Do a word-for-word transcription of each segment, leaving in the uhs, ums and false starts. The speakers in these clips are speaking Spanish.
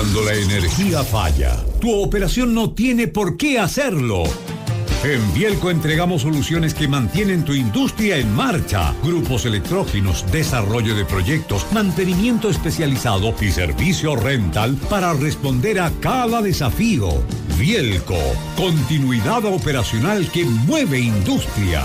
Cuando la energía falla, tu operación no tiene por qué hacerlo. En Bielco entregamos soluciones que mantienen tu industria en marcha. Grupos electrógenos, desarrollo de proyectos, mantenimiento especializado y servicio rental para responder a cada desafío. Bielco, continuidad operacional que mueve industrias.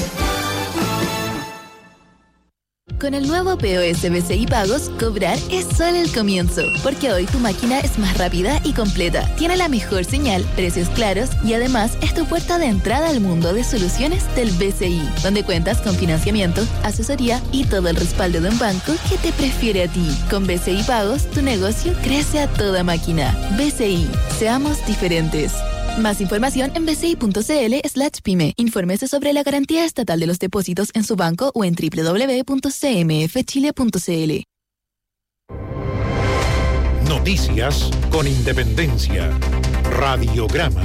Con el nuevo P O S B C I Pagos, cobrar es solo el comienzo, porque hoy tu máquina es más rápida y completa, tiene la mejor señal, precios claros y además es tu puerta de entrada al mundo de soluciones del B C I, donde cuentas con financiamiento, asesoría y todo el respaldo de un banco que te prefiere a ti. Con B C I Pagos, tu negocio crece a toda máquina. B C I, seamos diferentes. Más información en bci.cl slash pyme. Infórmese sobre la garantía estatal de los depósitos en su banco o en doble u doble u doble u punto c m f chile punto c l. Noticias con independencia. Radiograma.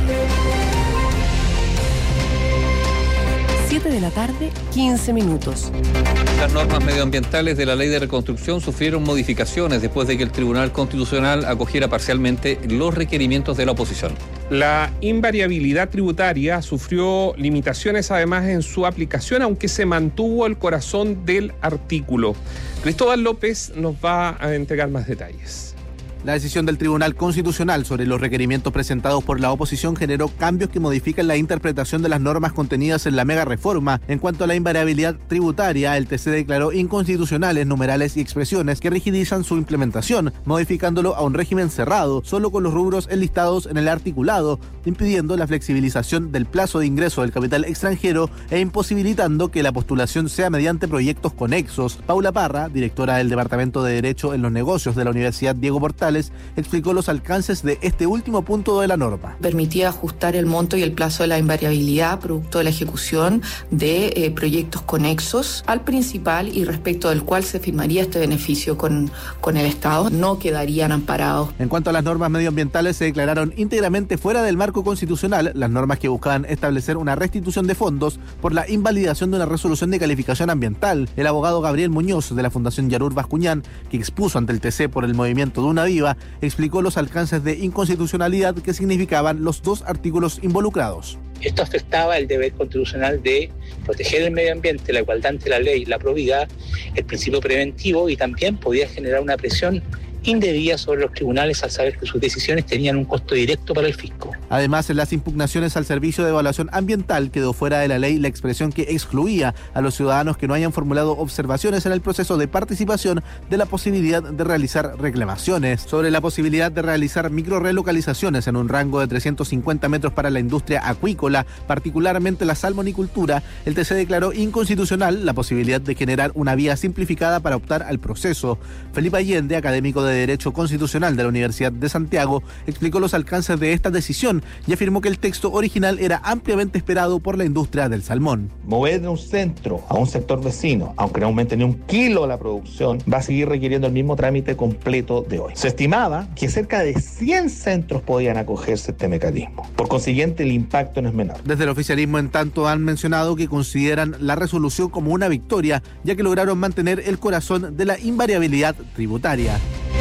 siete de la tarde, quince minutos. Las normas medioambientales de la Ley de Reconstrucción sufrieron modificaciones después de que el Tribunal Constitucional acogiera parcialmente los requerimientos de la oposición. La invariabilidad tributaria sufrió limitaciones además en su aplicación, aunque se mantuvo el corazón del artículo. Cristóbal López nos va a entregar más detalles. La decisión del Tribunal Constitucional sobre los requerimientos presentados por la oposición generó cambios que modifican la interpretación de las normas contenidas en la mega reforma. En cuanto a la invariabilidad tributaria, el T C declaró inconstitucionales numerales y expresiones que rigidizan su implementación, modificándolo a un régimen cerrado, solo con los rubros enlistados en el articulado, impidiendo la flexibilización del plazo de ingreso del capital extranjero e imposibilitando que la postulación sea mediante proyectos conexos. Paula Parra, directora del Departamento de Derecho en los Negocios de la Universidad Diego Portales, explicó los alcances de este último punto de la norma. Permitía ajustar el monto y el plazo de la invariabilidad producto de la ejecución de eh, proyectos conexos al principal y respecto del cual se firmaría este beneficio con, con el Estado. No quedarían amparados. En cuanto a las normas medioambientales, se declararon íntegramente fuera del marco constitucional las normas que buscaban establecer una restitución de fondos por la invalidación de una resolución de calificación ambiental. El abogado Gabriel Muñoz de la Fundación Yarur Bascuñán, que expuso ante el T C por el movimiento de una viva, explicó los alcances de inconstitucionalidad que significaban los dos artículos involucrados. Esto afectaba el deber constitucional de proteger el medio ambiente, la igualdad ante la ley, la probidad, el principio preventivo, y también podía generar una presión indebida sobre los tribunales al saber que sus decisiones tenían un costo directo para el fisco. Además, en las impugnaciones al Servicio de Evaluación Ambiental quedó fuera de la ley la expresión que excluía a los ciudadanos que no hayan formulado observaciones en el proceso de participación de la posibilidad de realizar reclamaciones. Sobre la posibilidad de realizar microrelocalizaciones en un rango de trescientos cincuenta metros para la industria acuícola, particularmente la salmonicultura, el T C declaró inconstitucional la posibilidad de generar una vía simplificada para optar al proceso. Felipe Allende, académico de Derecho Constitucional de la Universidad de Santiago, explicó los alcances de esta decisión y afirmó que el texto original era ampliamente esperado por la industria del salmón. Mover de un centro a un sector vecino, aunque no aumente ni un kilo la producción, va a seguir requiriendo el mismo trámite completo de hoy. Se estimaba que cerca de cien centros podían acogerse a este mecanismo. Por consiguiente, el impacto no es menor. Desde el oficialismo, en tanto, han mencionado que consideran la resolución como una victoria, ya que lograron mantener el corazón de la invariabilidad tributaria.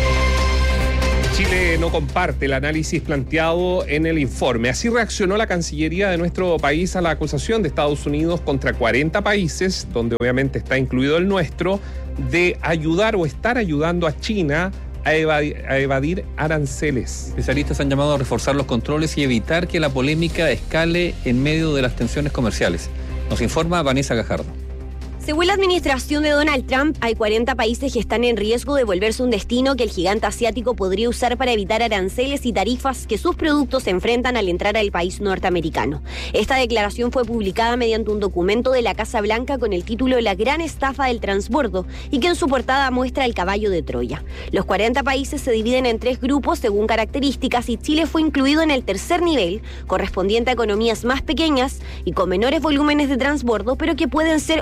Chile no comparte el análisis planteado en el informe. Así reaccionó la Cancillería de nuestro país a la acusación de Estados Unidos contra cuarenta países, donde obviamente está incluido el nuestro, de ayudar o estar ayudando a China a evadir, a evadir aranceles. Especialistas han llamado a reforzar los controles y evitar que la polémica escale en medio de las tensiones comerciales. Nos informa Vanessa Gajardo. Según la administración de Donald Trump, hay cuarenta países que están en riesgo de volverse un destino que el gigante asiático podría usar para evitar aranceles y tarifas que sus productos enfrentan al entrar al país norteamericano. Esta declaración fue publicada mediante un documento de la Casa Blanca con el título La gran estafa del transbordo y que en su portada muestra el caballo de Troya. Los cuarenta países se dividen en tres grupos según características y Chile fue incluido en el tercer nivel, correspondiente a economías más pequeñas y con menores volúmenes de transbordo, pero que pueden ser objetivos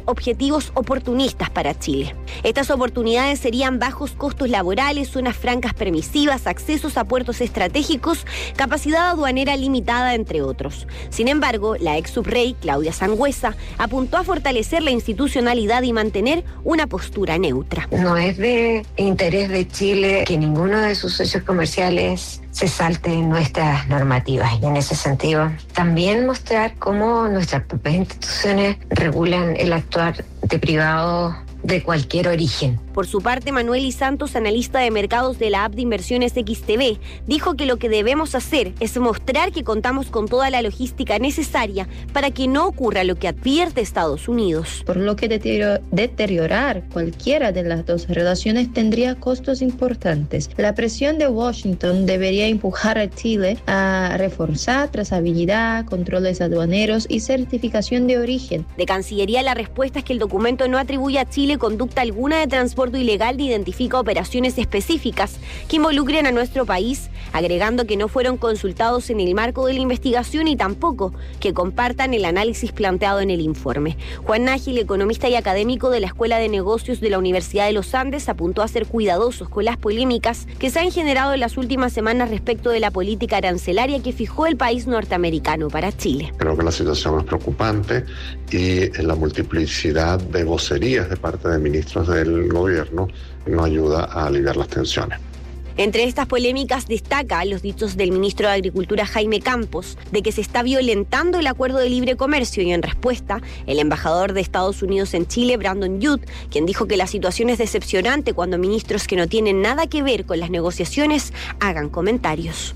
incentivos oportunistas para Chile. Estas oportunidades serían bajos costos laborales, zonas francas permisivas, accesos a puertos estratégicos, capacidad aduanera limitada, entre otros. Sin embargo, la ex subrey, Claudia Sangüesa, apuntó a fortalecer la institucionalidad y mantener una postura neutra. No es de interés de Chile que ninguno de sus socios comerciales se salte nuestras normativas, y en ese sentido también mostrar cómo nuestras propias instituciones regulan el actuar de privados de cualquier origen. Por su parte, Manuel Y. Santos, analista de mercados de la app de inversiones X T V, dijo que lo que debemos hacer es mostrar que contamos con toda la logística necesaria para que no ocurra lo que advierte Estados Unidos. Por lo que deteriorar cualquiera de las dos relaciones tendría costos importantes. La presión de Washington debería empujar a Chile a reforzar trazabilidad, controles aduaneros y certificación de origen. De Cancillería, la respuesta es que el documento no atribuye a Chile conducta alguna de transporte ilegal ni identifica operaciones específicas que involucren a nuestro país, agregando que no fueron consultados en el marco de la investigación y tampoco que compartan el análisis planteado en el informe. Juan Nájil, economista y académico de la Escuela de Negocios de la Universidad de los Andes, apuntó a ser cuidadosos con las polémicas que se han generado en las últimas semanas respecto de la política arancelaria que fijó el país norteamericano para Chile. Creo que la situación es preocupante y la multiplicidad de vocerías de parte de ministros del gobierno no ayuda a aliviar las tensiones. Entre estas polémicas destaca los dichos del ministro de Agricultura Jaime Campos de que se está violentando el acuerdo de libre comercio, y en respuesta el embajador de Estados Unidos en Chile, Brandon Youth, quien dijo que la situación es decepcionante cuando ministros que no tienen nada que ver con las negociaciones hagan comentarios.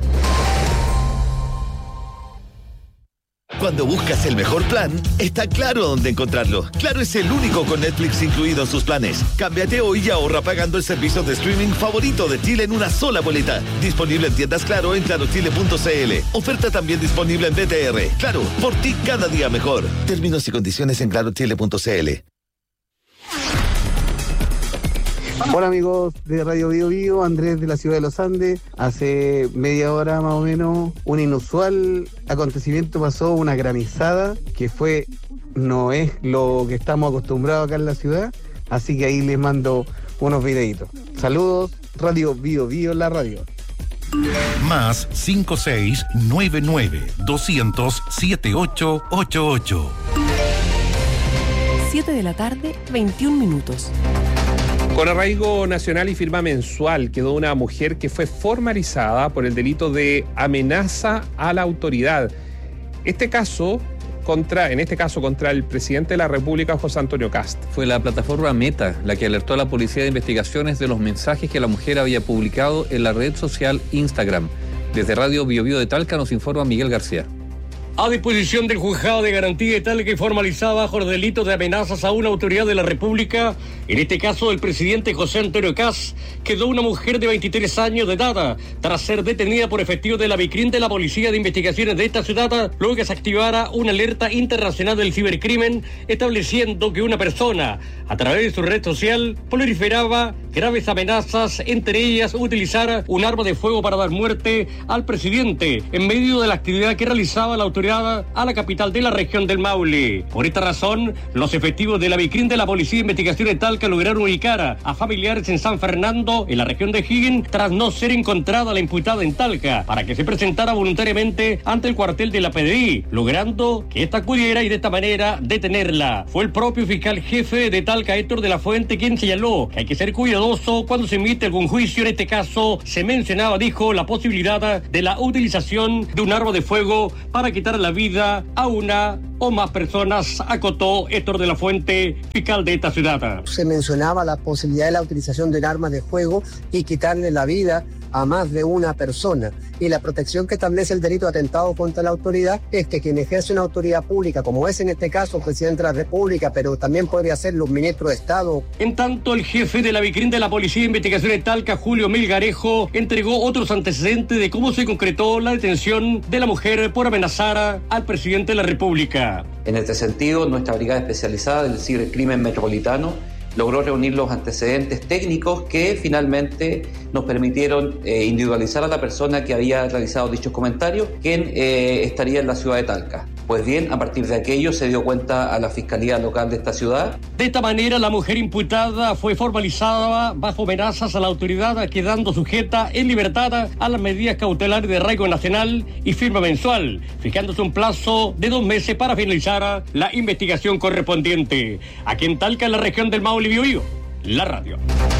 Cuando buscas el mejor plan, está claro dónde encontrarlo. Claro es el único con Netflix incluido en sus planes. Cámbiate hoy y ahorra pagando el servicio de streaming favorito de Chile en una sola boleta. Disponible en tiendas Claro en claro chile punto c l. Oferta también disponible en B T R. Claro, por ti cada día mejor. Términos y condiciones en claro chile punto c l. Hola amigos de Radio Bio Bio, Andrés de la ciudad de Los Andes. Hace media hora más o menos un inusual acontecimiento pasó, una granizada que fue, no es lo que estamos acostumbrados acá en la ciudad, así que ahí les mando unos videitos. Saludos, Radio Bio Bio, la radio. Más cinco seis nueve nueve doscientos siete ocho ocho ocho. siete de la tarde, veintiún minutos. Con arraigo nacional y firma mensual quedó una mujer que fue formalizada por el delito de amenaza a la autoridad. Este caso contra, en este caso contra el presidente de la República, José Antonio Kast. Fue la plataforma Meta la que alertó a la Policía de Investigaciones de los mensajes que la mujer había publicado en la red social Instagram. Desde Radio Bio Bio de Talca nos informa Miguel García. A disposición del Juzgado de Garantía de Talca, que formalizaba bajo los delitos de amenazas a una autoridad de la República, en este caso el presidente José Antonio Kast, quedó una mujer de veintitrés años de edad tras ser detenida por efectivos de la Vicrim de la Policía de Investigaciones de esta ciudad, luego que se activara una alerta internacional del cibercrimen estableciendo que una persona, a través de su red social, proliferaba graves amenazas, entre ellas utilizar un arma de fuego para dar muerte al presidente en medio de la actividad que realizaba la autoridad a la capital de la región del Maule. Por esta razón, los efectivos de la Vicrim de la Policía de Investigaciones de Talca lograron ubicar a familiares en San Fernando, en la región de Higgins, tras no ser encontrada la imputada en Talca, para que se presentara voluntariamente ante el cuartel de la P D I, logrando que ésta acudiera y de esta manera detenerla. Fue el propio fiscal jefe de Talca, Héctor de la Fuente, quien señaló que hay que ser cuidadoso cuando se emite algún juicio. En este caso, se mencionaba, dijo, la posibilidad de la utilización de un arma de fuego para quitar la vida a una o más personas, acotó Héctor de la Fuente, fiscal de esta ciudad. Se mencionaba la posibilidad de la utilización de armas de fuego y quitarle la vida a más de una persona. Y la protección que establece el delito de atentado contra la autoridad es que quien ejerce una autoridad pública, como es en este caso el presidente de la República, pero también podría ser los ministros de Estado. En tanto, el jefe de la Vicrim de la Policía de Investigaciones de Talca, Julio Melgarejo, entregó otros antecedentes de cómo se concretó la detención de la mujer por amenazar al presidente de la República. En este sentido, nuestra brigada especializada del cibercrimen metropolitano logró reunir los antecedentes técnicos que finalmente nos permitieron eh, individualizar a la persona que había realizado dichos comentarios, quien eh, estaría en la ciudad de Talca. Pues bien, a partir de aquello se dio cuenta a la Fiscalía Local de esta ciudad. De esta manera, la mujer imputada fue formalizada bajo amenazas a la autoridad, quedando sujeta en libertad a las medidas cautelares de arraigo nacional y firma mensual, fijándose un plazo de dos meses para finalizar la investigación correspondiente. Aquí en Talca, en la región del Maule, Biobío, la radio.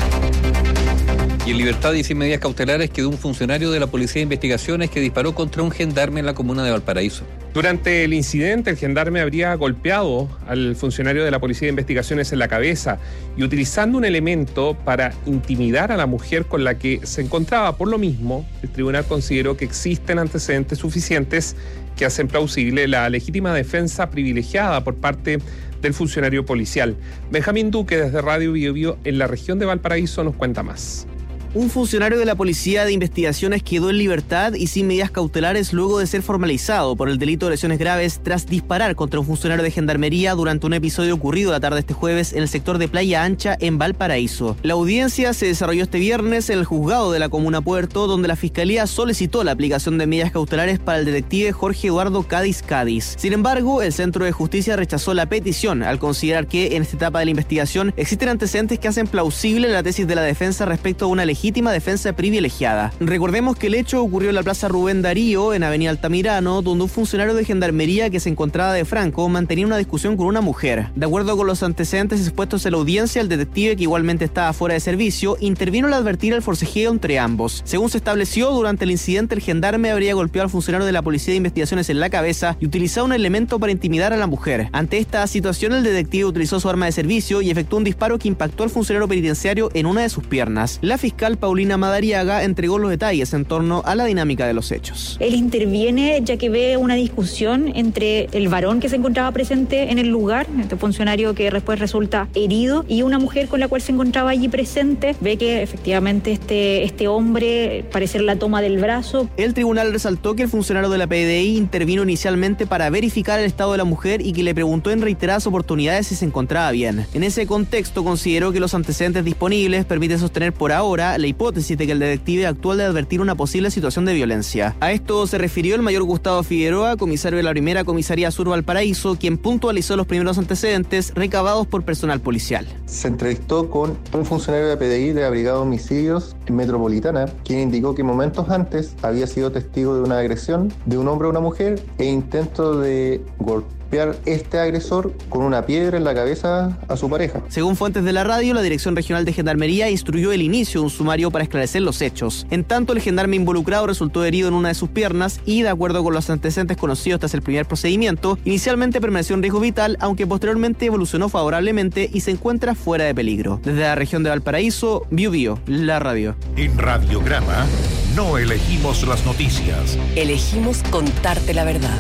Y en libertad y sin medidas cautelares quedó un funcionario de la Policía de Investigaciones que disparó contra un gendarme en la comuna de Valparaíso. Durante el incidente, el gendarme habría golpeado al funcionario de la Policía de Investigaciones en la cabeza y utilizando un elemento para intimidar a la mujer con la que se encontraba. Por lo mismo, el tribunal consideró que existen antecedentes suficientes que hacen plausible la legítima defensa privilegiada por parte del funcionario policial. Benjamín Duque, desde Radio Biobío, en la región de Valparaíso, nos cuenta más. Un funcionario de la Policía de Investigaciones quedó en libertad y sin medidas cautelares luego de ser formalizado por el delito de lesiones graves tras disparar contra un funcionario de Gendarmería durante un episodio ocurrido la tarde de este jueves en el sector de Playa Ancha, en Valparaíso. La audiencia se desarrolló este viernes en el juzgado de la comuna Puerto, donde la Fiscalía solicitó la aplicación de medidas cautelares para el detective Jorge Eduardo Cádiz Cádiz. Sin embargo, el Centro de Justicia rechazó la petición al considerar que en esta etapa de la investigación existen antecedentes que hacen plausible la tesis de la defensa respecto a una legítima legítima defensa privilegiada. Recordemos que el hecho ocurrió en la Plaza Rubén Darío, en Avenida Altamirano, donde un funcionario de Gendarmería que se encontraba de franco mantenía una discusión con una mujer. De acuerdo con los antecedentes expuestos en la audiencia, el detective, que igualmente estaba fuera de servicio, intervino al advertir el forcejeo entre ambos. Según se estableció, durante el incidente el gendarme habría golpeado al funcionario de la Policía de Investigaciones en la cabeza y utilizado un elemento para intimidar a la mujer. Ante esta situación, el detective utilizó su arma de servicio y efectuó un disparo que impactó al funcionario penitenciario en una de sus piernas. La fiscal Paulina Madariaga entregó los detalles en torno a la dinámica de los hechos. Él interviene ya que ve una discusión entre el varón que se encontraba presente en el lugar, este funcionario que después resulta herido, y una mujer con la cual se encontraba allí presente. Ve que efectivamente este, este hombre parecer la toma del brazo. El tribunal resaltó que el funcionario de la P D I intervino inicialmente para verificar el estado de la mujer y que le preguntó en reiteradas oportunidades si se encontraba bien. En ese contexto consideró que los antecedentes disponibles permiten sostener por ahora la hipótesis de que el detective actuó de advertir una posible situación de violencia. A esto se refirió el mayor Gustavo Figueroa, comisario de la primera Comisaría Sur Valparaíso, quien puntualizó los primeros antecedentes recabados por personal policial. Se entrevistó con un funcionario de la P D I de la Brigada de Homicidios Metropolitana, quien indicó que momentos antes había sido testigo de una agresión de un hombre a una mujer e intento de golpear este agresor con una piedra en la cabeza a su pareja. Según fuentes de la radio, la Dirección Regional de Gendarmería instruyó el inicio de un sumario para esclarecer los hechos. En tanto, el gendarme involucrado resultó herido en una de sus piernas y, de acuerdo con los antecedentes conocidos tras el primer procedimiento, inicialmente permaneció en riesgo vital, aunque posteriormente evolucionó favorablemente y se encuentra fuera de peligro. Desde la región de Valparaíso, Biobío, la radio. En Radiograma no elegimos las noticias. Elegimos contarte la verdad.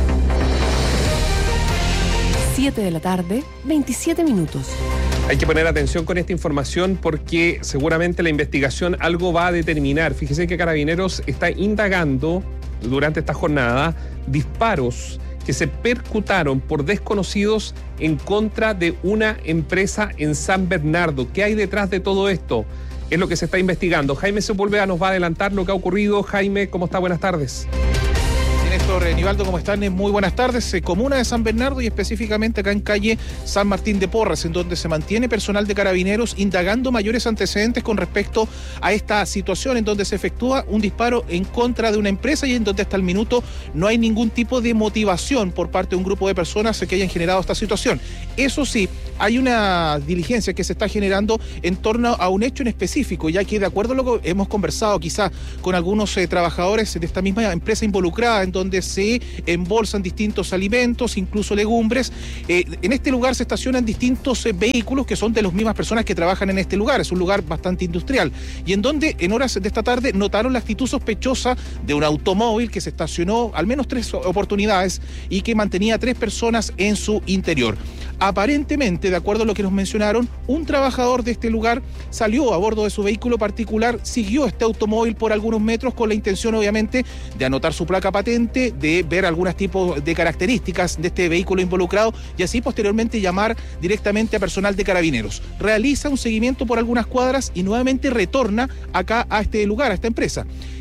siete de la tarde, veintisiete minutos. Hay que poner atención con esta información porque seguramente la investigación algo va a determinar. Fíjese que Carabineros está indagando durante esta jornada disparos que se percutaron por desconocidos en contra de una empresa en San Bernardo. ¿Qué hay detrás de todo esto? Es lo que se está investigando. Jaime Sepúlveda nos va a adelantar lo que ha ocurrido. Jaime, ¿cómo está? Buenas tardes. Néstor, Nivaldo, ¿cómo están? Muy buenas tardes. Comuna de San Bernardo y específicamente acá en calle San Martín de Porres, en donde se mantiene personal de Carabineros indagando mayores antecedentes con respecto a esta situación, en donde se efectúa un disparo en contra de una empresa y en donde hasta el minuto no hay ningún tipo de motivación por parte de un grupo de personas que hayan generado esta situación. Eso sí, hay una diligencia que se está generando en torno a un hecho en específico, ya que de acuerdo a lo que hemos conversado quizá con algunos eh, trabajadores de esta misma empresa involucrada, en donde se embolsan distintos alimentos, incluso legumbres. Eh, en este lugar se estacionan distintos eh, vehículos que son de las mismas personas que trabajan en este lugar. Es un lugar bastante industrial. Y en donde en horas de esta tarde notaron la actitud sospechosa de un automóvil que se estacionó al menos tres oportunidades y que mantenía a tres personas en su interior. Aparentemente, de acuerdo a lo que nos mencionaron, un trabajador de este lugar salió a bordo de su vehículo particular, siguió este automóvil por algunos metros con la intención, obviamente, de anotar su placa patente, de ver algunos tipos de características de este vehículo involucrado y así posteriormente llamar directamente a personal de Carabineros. Realiza un seguimiento por algunas cuadras y nuevamente retorna acá a este lugar, a esta empresa.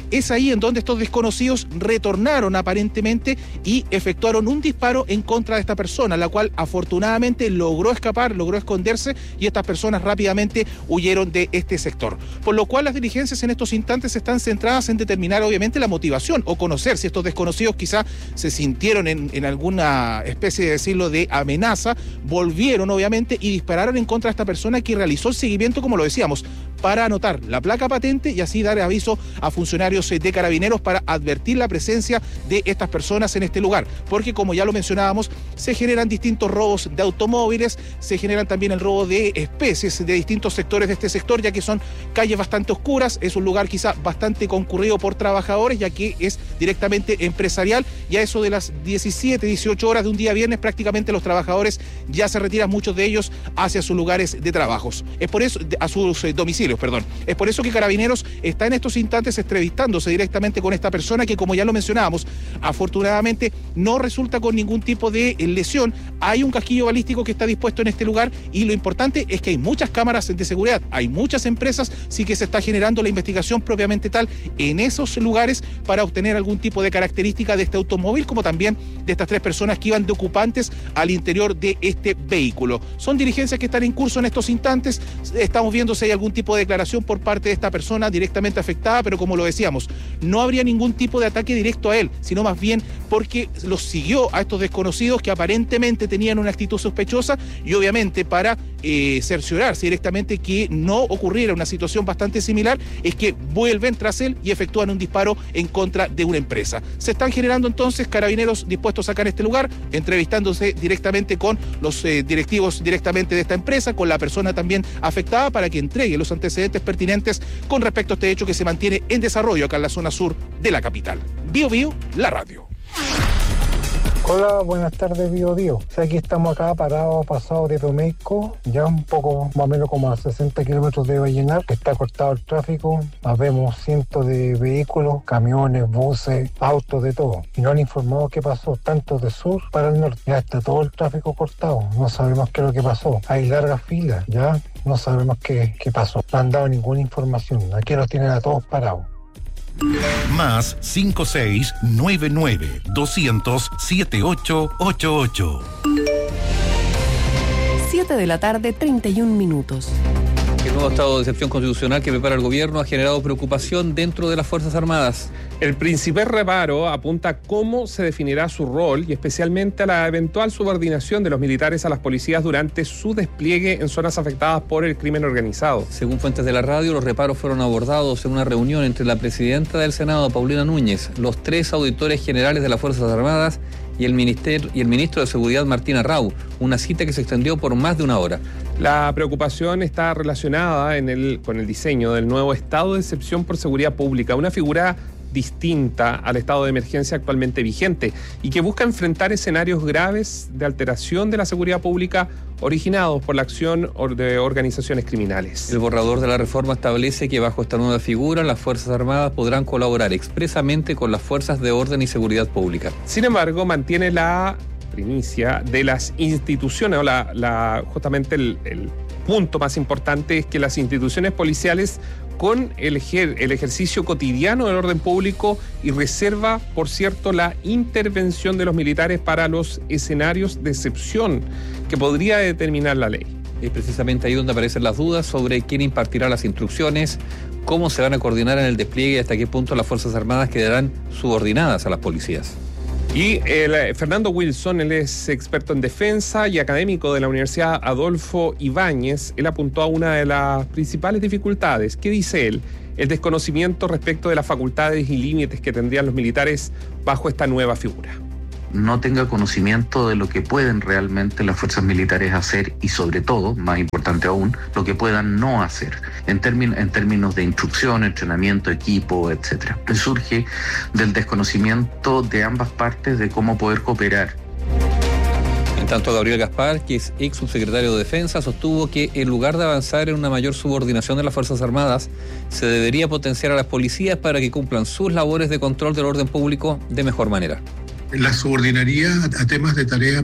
Es ahí en donde estos desconocidos retornaron aparentemente y efectuaron un disparo en contra de esta persona, la cual afortunadamente logró escapar, logró esconderse y estas personas rápidamente huyeron de este sector. Por lo cual las diligencias en estos instantes están centradas en determinar obviamente la motivación o conocer si estos desconocidos quizá se sintieron en, en alguna especie de decirlo de amenaza, volvieron obviamente y dispararon en contra de esta persona que realizó el seguimiento, como lo decíamos, para anotar la placa patente y así dar aviso a funcionarios de Carabineros para advertir la presencia de estas personas en este lugar, porque como ya lo mencionábamos, se generan distintos robos de automóviles, se generan también el robo de especies de distintos sectores de este sector, ya que son calles bastante oscuras, es un lugar quizá bastante concurrido por trabajadores, ya que es directamente empresarial, y a eso de las diecisiete, dieciocho horas de un día viernes prácticamente los trabajadores ya se retiran, muchos de ellos hacia sus lugares de trabajos, es por eso, a sus eh, domicilios, perdón, es por eso que Carabineros está en estos instantes entrevistándose directamente con esta persona que, como ya lo mencionábamos, afortunadamente no resulta con ningún tipo de lesión. Hay un casquillo balístico que está dispuesto en este lugar y lo importante es que hay muchas cámaras de seguridad, hay muchas empresas, sí que se está generando la investigación propiamente tal en esos lugares para obtener algún tipo de característica de este automóvil, como también de estas tres personas que iban de ocupantes al interior de este vehículo. Son diligencias que están en curso en estos instantes, estamos viendo si hay algún tipo de declaración por parte de esta persona directamente afectada, pero como lo decíamos, no habría ningún tipo de ataque directo a él, sino más bien porque los siguió a estos desconocidos que aparentemente tenían una actitud sospechosa y obviamente para eh, cerciorarse directamente que no ocurriera una situación bastante similar, es que vuelven tras él y efectúan un disparo en contra de una empresa. Se están generando entonces Carabineros dispuestos a sacar este lugar, entrevistándose directamente con los eh, directivos directamente de esta empresa, con la persona también afectada para que entregue los antecedentes pertinentes con respecto a este hecho que se mantiene en desarrollo acá en la zona sur de la capital. Bio Bio, la radio. Hola, buenas tardes, Bio Bio. O sea, aquí estamos acá parados, pasados de Domeico, ya un poco más o menos como a sesenta kilómetros de Vallenar, que está cortado el tráfico, más vemos cientos de vehículos, camiones, buses, autos, de todo. Y no han informado qué pasó, tanto de sur para el norte. Ya está todo el tráfico cortado, no sabemos qué es lo que pasó. Hay largas filas, ya no sabemos qué, qué pasó. No han dado ninguna información, aquí los tienen a todos parados. Más cinco seis nueve nueve doscientos siete ocho ocho ocho. siete de la tarde, treinta y un minutos. El nuevo estado de excepción constitucional que prepara el gobierno ha generado preocupación dentro de las Fuerzas Armadas. El principal reparo apunta a cómo se definirá su rol y especialmente a la eventual subordinación de los militares a las policías durante su despliegue en zonas afectadas por el crimen organizado. Según fuentes de la radio, los reparos fueron abordados en una reunión entre la presidenta del Senado, Paulina Núñez, los tres auditores generales de las Fuerzas Armadas y el, minister, y el ministro de Seguridad, Martín Arrau, una cita que se extendió por más de una hora. La preocupación está relacionada en el, con el diseño del nuevo estado de excepción por seguridad pública, una figura distinta al estado de emergencia actualmente vigente y que busca enfrentar escenarios graves de alteración de la seguridad pública originados por la acción de organizaciones criminales. El borrador de la reforma establece que bajo esta nueva figura las Fuerzas Armadas podrán colaborar expresamente con las fuerzas de orden y seguridad pública. Sin embargo, mantiene la primicia de las instituciones, o la, la justamente el, el punto más importante es que las instituciones policiales con el, ejer, el ejercicio cotidiano del orden público y reserva, por cierto, la intervención de los militares para los escenarios de excepción que podría determinar la ley. Es precisamente ahí donde aparecen las dudas sobre quién impartirá las instrucciones, cómo se van a coordinar en el despliegue y hasta qué punto las Fuerzas Armadas quedarán subordinadas a las policías. Y el, Fernando Wilson, él es experto en defensa y académico de la Universidad Adolfo Ibáñez. Él apuntó a una de las principales dificultades. ¿Qué dice él? El desconocimiento respecto de las facultades y límites que tendrían los militares bajo esta nueva figura. No tenga conocimiento de lo que pueden realmente las fuerzas militares hacer y sobre todo, más importante aún, lo que puedan no hacer en, términ- en términos de instrucción, entrenamiento, equipo, etcétera. Surge del desconocimiento de ambas partes de cómo poder cooperar. En tanto, Gabriel Gaspar, que es ex subsecretario de Defensa, sostuvo que en lugar de avanzar en una mayor subordinación de las Fuerzas Armadas, se debería potenciar a las policías para que cumplan sus labores de control del orden público de mejor manera. La subordinaría a temas de tareas